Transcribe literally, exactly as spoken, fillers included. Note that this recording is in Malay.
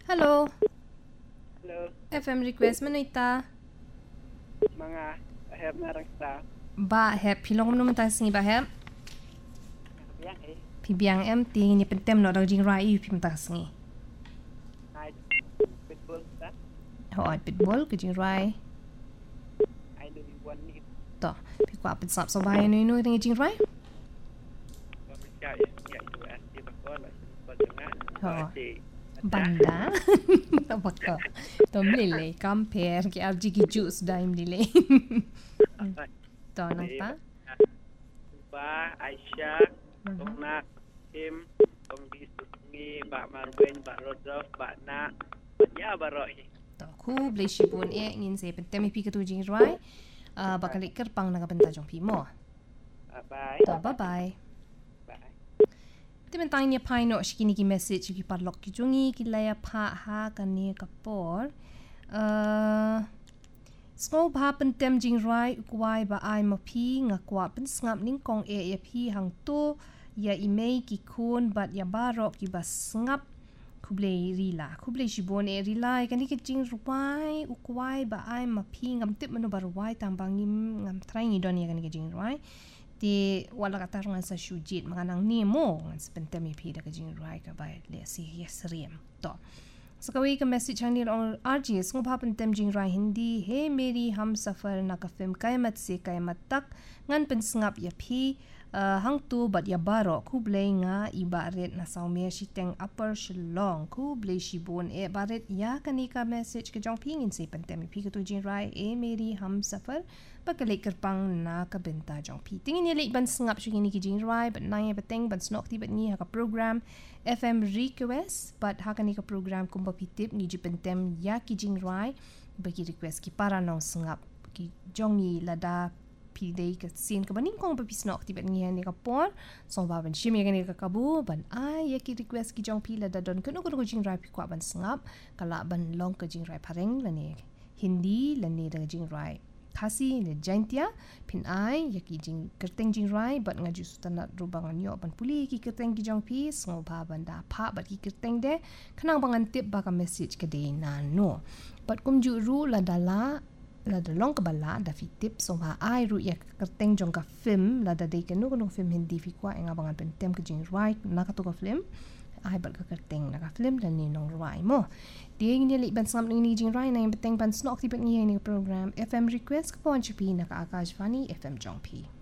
Hello. Hello. F M request manita. Mga ahab narang staff. Ba hep pilong naman tayo singi ba hep? Nakabiyang eh. Pibiang em ting ni pentem no dang jing rai yu pim ta singi. Ay, pitbull staff. Ho at pitbull ke jing rai. Ay, do you want me To. Pi kwa pit sap so bai no no dang jing rai. to mencari ya itu asli bakal bakal dengan. Oh. Asli. Banda. Apa ka? To mlile compare ki abji ki juice daim lile. To napa? Ba Aisyah, Tong Nak, Kim, Tong Bisungi, Bak Marwen, Bak Rodolf, Bak Nak, ya Baroi. To ku ble shibun e ngin se pentem pi ka tu jing rai. Ah bakal iker pang na ka benta jong pi mo. Bye. To bye bye. Bye. Timen tanya pai no shikini ki message ki padlock ki jungi ki laya pha ha kan ni kapor. Uh, Small pa pen tem jing rai ukwai ba ai ma pi nga kwa pen ngap ning kong e ya pi hang tu ya email ki kun bat ya baro ki ba ngap kuble rila kuble shibon e rila kan ki jing rai ukwai ba ai ma pi ngam tip mano bar wai tambang ngim ngam try ni don ya kan ki jing rai di wala kata rungan sa shujit manganang ni mo ngan sepentem e pi da ka jing rai ka ba le si yes riem to So kawai ka message hang nil on R G S ngop happen tem jing rai hindi hey meri hum safar na ka film kayamat se kayamat tak ngan pen sngap ya phi uh, hang tu bat ya baro ku blay nga iba ret na saumia shiteng upper shillong ku blay shibon e baret ya kanika message ka jong pingin se pen tem phi ka tu jing rai e meri hum safar pakalik kerpang na ka benta jong phi tingin ni le ban sngap shu ni ki jing rai but nai beteng ban snok ti bat ni ha ka program F M request but hakani ka program kumba pitip ni jupentem ya ki jing rai bagi request ki para nong sengap ki jongi lada pi dei ka sin ka baning kong papis nok ti bet ngi ni ka por so ba ban shim ya ni ka kabu ban ai ya ki request ki jong pi lada don kuno kuno jing rai pi kwa ban sengap kala ban long ka jing rai pareng la ni hindi la ni da jing rai Kasi le jaintia pin ai yaki jing kerteng jing rai bat ngaju sutanat rubangan yo ban puli ki kerteng ki jong pi ngo ba banda pha bat ki kerteng de khanang bangan tip ba ka message ke de na no bat kum ju ru la dala la de long ka bala da fi tip so ba ai ru ya kerteng jong ka film la da de ke no no film hindi fi kwa nga bangan pen tem ke jing rai na ka to ka film ai bat ka kerteng na ka film dan ni nong rai mo dia ingin dia ban sam ni jing rai na yang beteng ban snok ti bat ni ni program F M request ka pon chipi na ka Akashvani F M jong pi